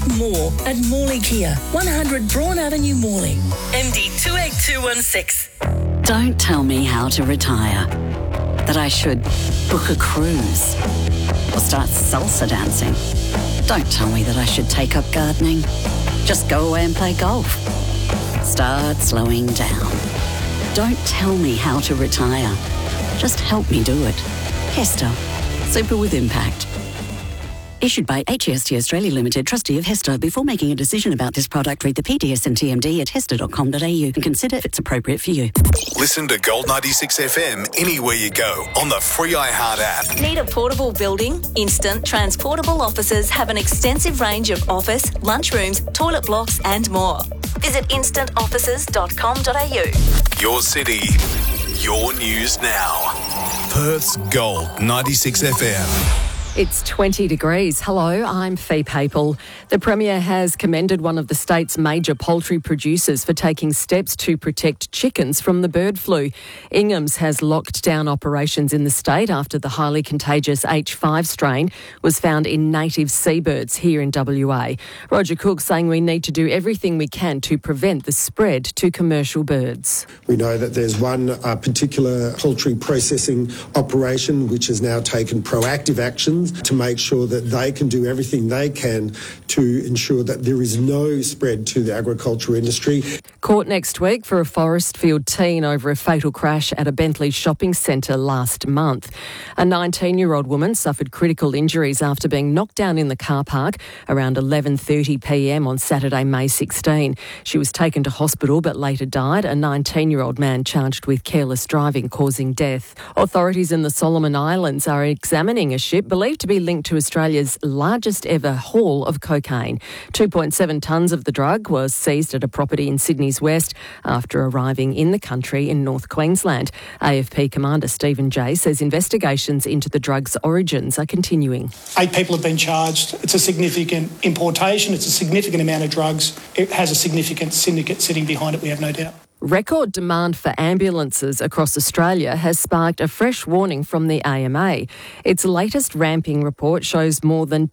Get more at Morley Kia, 100 Braun Avenue, Morley. MD 28216. Don't tell me how to retire. That I should book a cruise or start salsa dancing. Don't tell me that I should take up gardening. Just go away and play golf. Start slowing down. Don't tell me how to retire. Just help me do it. Hester. Super with impact. Issued by HEST Australia Limited, trustee of Hester. Before making a decision about this product, read the PDS and TMD at hester.com.au and consider if it's appropriate for you. Listen to Gold 96 FM anywhere you go on the free iHeart app. Need a portable building? Instant Transportable Offices have an extensive range of office, lunchrooms, toilet blocks and more. Visit instantoffices.com.au. Your city, your news now. Perth's Gold 96 FM. It's 20 degrees. Hello, I'm Fee Papel. The Premier has commended one of the state's major poultry producers for taking steps to protect chickens from the bird flu. Ingham's has locked down operations in the state after the highly contagious H5 strain was found in native seabirds here in WA. Roger Cook saying we need to do everything we can to prevent the spread to commercial birds. We know that there's one particular poultry processing operation which has now taken proactive action to make sure that they can do everything they can to ensure that there is no spread to the agriculture industry. Court next week for a Forestfield teen over a fatal crash at a Bentley shopping centre last month. A 19-year-old woman suffered critical injuries after being knocked down in the car park around 11:30pm on Saturday, May 16. She was taken to hospital but later died. A 19-year-old man charged with careless driving causing death. Authorities in the Solomon Islands are examining a ship believed to be linked to Australia's largest ever haul of cocaine. 2.7 tonnes of the drug was seized at a property in Sydney's west after arriving in the country in North Queensland. AFP Commander Stephen Jay says investigations into the drug's origins are continuing. 8 people have been charged. It's a significant importation. It's a significant amount of drugs. It has a significant syndicate sitting behind it, we have no doubt. Record demand for ambulances across Australia has sparked a fresh warning from the AMA. Its latest ramping report shows more than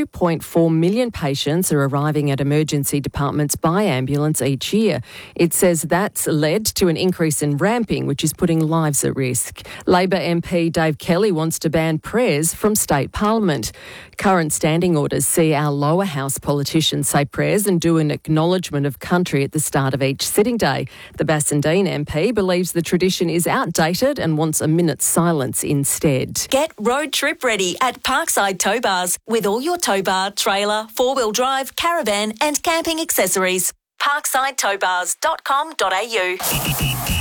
2.4 million patients are arriving at emergency departments by ambulance each year. It says that's led to an increase in ramping, which is putting lives at risk. Labor MP Dave Kelly wants to ban prayers from state parliament. Current standing orders see our lower house politicians say prayers and do an acknowledgement of country at the start of each sitting day. The Bassendean MP believes the tradition is outdated and wants a minute's silence instead. Get road trip ready at Parkside Tow Bars with all your tow bar, trailer, four-wheel drive, caravan and camping accessories. parksideTowBars.com.au